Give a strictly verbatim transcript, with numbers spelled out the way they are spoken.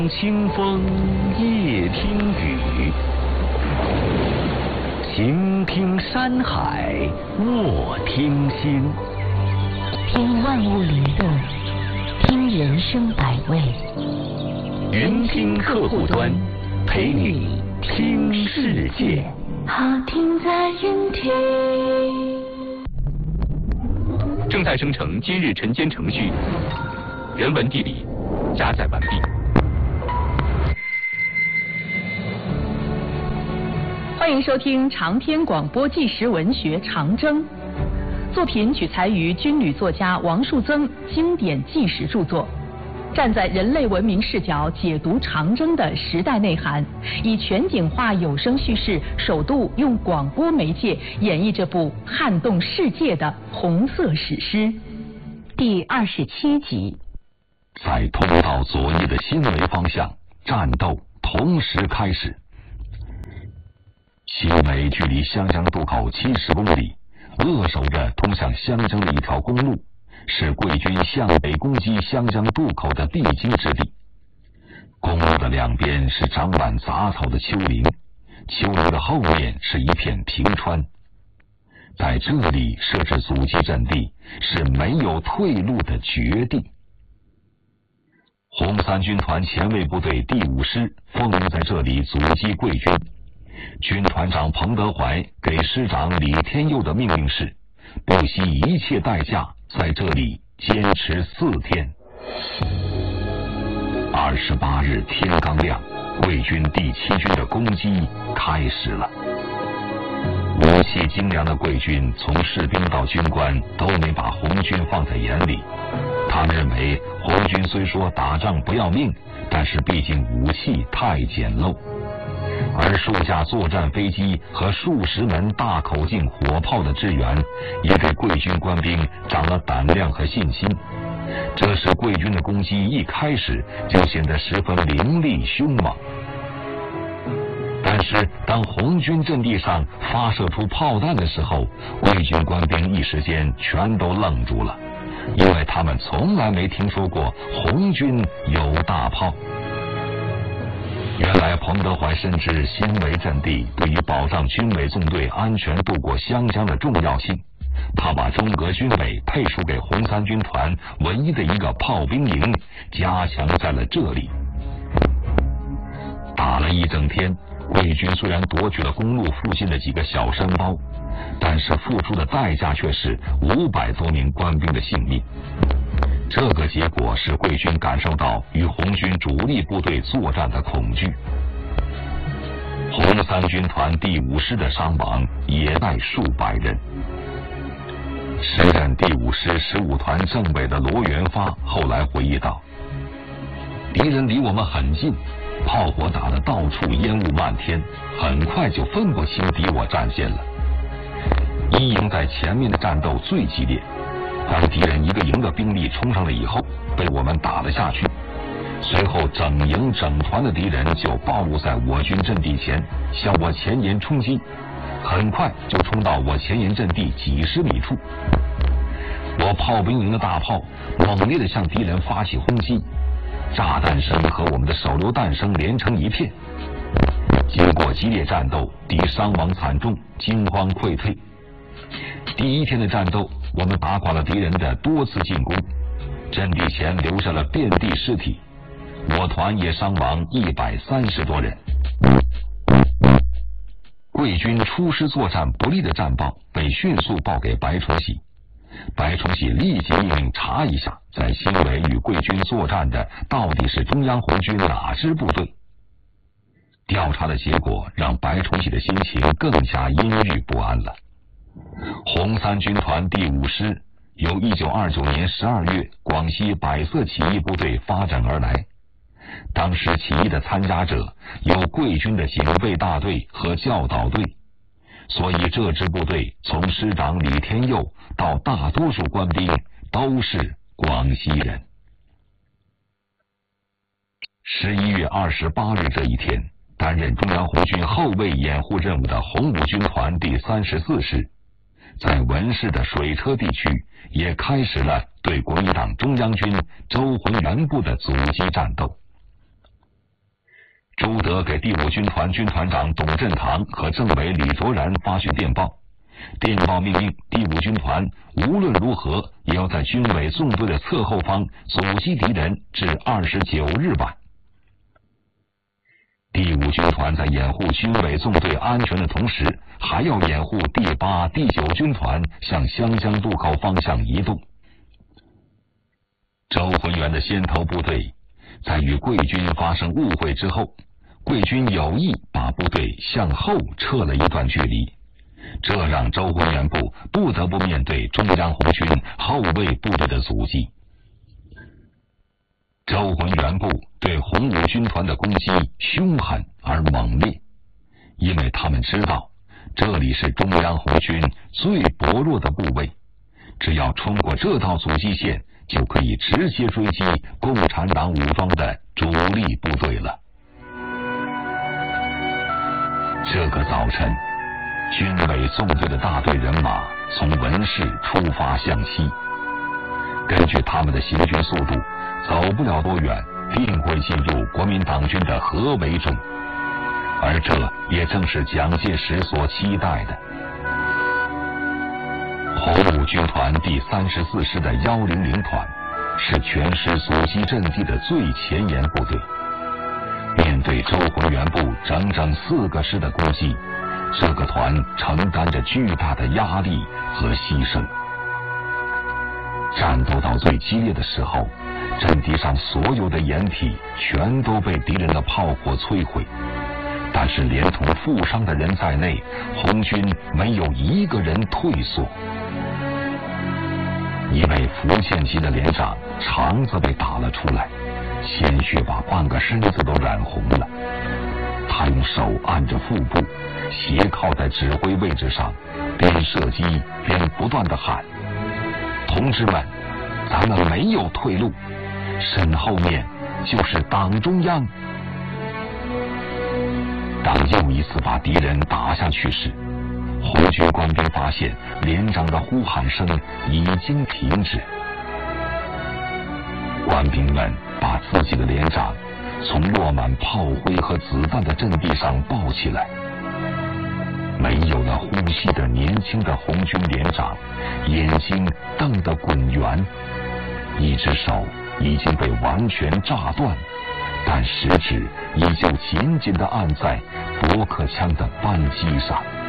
清风夜听雨，行听山海卧听心。 听万物灵动，听人生百味。 云听客户端，陪你听世界。 好听在云听。 正在生成今日晨间程序，人文地理加载完毕。 欢迎收听长篇广播纪实文学《长征》，作品取材于军旅作家王树增经典纪实著作，站在人类文明视角解读长征的时代内涵，以全景化有声叙事，首度用广播媒介演绎这部撼动世界的红色史诗。 第二十七集， 在通道左翼的新围方向，战斗同时开始。新围距离湘江渡口七十公里，扼守着通向湘江的一条公路，是贵军向北攻击湘江渡口的必经之地。公路的两边是长满杂草的丘陵，丘陵的后面是一片平川。在这里设置阻击阵地是没有退路的绝地。红三军团前卫部队第五师奉在这里阻击贵军。军团长彭德怀给师长李天佑的命令是，不惜一切代价在这里坚持四天。二十八日天刚亮，贵军第七军的攻击开始了。武器精良的贵军从士兵到军官都没把红军放在眼里，他们认为红军虽说打仗不要命，但是毕竟武器太简陋。而数架作战飞机和数十门大口径火炮的支援，也给贵军官兵长了胆量和信心。这使贵军的攻击一开始就显得十分凌厉凶猛。但是当红军阵地上发射出炮弹的时候，贵军官兵一时间全都愣住了，因为他们从来没听说过红军有大炮。原来彭德怀深知新围阵地对于保障军委纵队安全渡过湘江的重要性，他把中革军委配属给红三军团唯一的一个炮兵营加强在了这里。打了一整天，贵军虽然夺取了公路附近的几个小山包，但是付出的代价却是五百多名官兵的性命。这个结果使贵军感受到与红军主力部队作战的恐惧。红三军团第五师的伤亡也在数百人。时任第五师十五团政委的罗元发后来回忆道，敌人离我们很近，炮火打得到处烟雾漫天，很快就分不清敌我战线了。一营在前面的战斗最激烈，当敌人一个营的兵力冲上来以后，被我们打了下去。随后整营整团的敌人就暴露在我军阵地前，向我前沿冲击，很快就冲到我前沿阵地几十米处。我炮兵营的大炮猛烈地向敌人发起轰击，炸弹声和我们的手榴弹声连成一片。经过激烈战斗，敌伤亡惨重，惊慌溃退。第一天的战斗，我们打垮了敌人的多次进攻，阵地前留下了遍地尸体，我团也伤亡一百三十多人。贵军出师作战不利的战报被迅速报给白崇禧，白崇禧立即命令查一下，在新围与贵军作战的到底是中央红军哪支部队。调查的结果让白崇禧的心情更加阴郁不安了。红三军团第五师由一九二九年十二月广西百色起义部队发展而来，当时起义的参加者有贵军的警备大队和教导队，所以这支部队从师长李天佑到大多数官兵都是广西人。十一月二十八日这一天，担任中央红军后卫掩护任务的红五军团第三十四师在文市的水车地区也开始了对国民党中央军周浑元部的阻击战斗。 则给第五军团军团长董振堂和政委李卓然发去电报，电报命令第五军团无论如何也要在军委纵队的侧后方阻击敌人至二十九日晚。第五军团在掩护军委纵队安全的同时，还要掩护第八、第九军团向湘江渡口方向移动。周浑元的先头部队在与桂军发生误会之后，桂军有意把部队向后撤了一段距离，这让周浑元部不得不面对中央红军后卫部队的阻击。周浑元部对红五军团的攻击凶狠而猛烈，因为他们知道这里是中央红军最薄弱的部位，只要冲过这道阻击线，就可以直接追击共产党武装的主力部队了。这个早晨，军委纵队的大队人马从文市出发向西，根据他们的行军速度，走不了多远定会进入国民党军的合围中，而这也正是蒋介石所期待的。红五军团第三十四师的幺零零团是全师阻击阵地的最前沿部队，面对周浑元部整整四个师的攻击，这个团承担着巨大的压力和牺牲。战斗到最激烈的时候，阵地上所有的掩体全都被敌人的炮火摧毁，但是连同负伤的人在内，红军没有一个人退缩。一位福建籍的连长肠子被打了出来，鲜血把半个身子都染红了。他用手按着腹部，斜靠在指挥位置上，边射击边不断地喊：同志们，咱们没有退路，身后面就是党中央。当又一次把敌人打下去时，红军官兵发现连长的呼喊声已经停止。官兵们把自己的连长从落满炮灰和子弹的阵地上抱起来，没有了呼吸的年轻的红军连长眼睛瞪得滚圆，一只手已经被完全炸断，但食指依旧紧紧地按在驳壳枪的扳机上。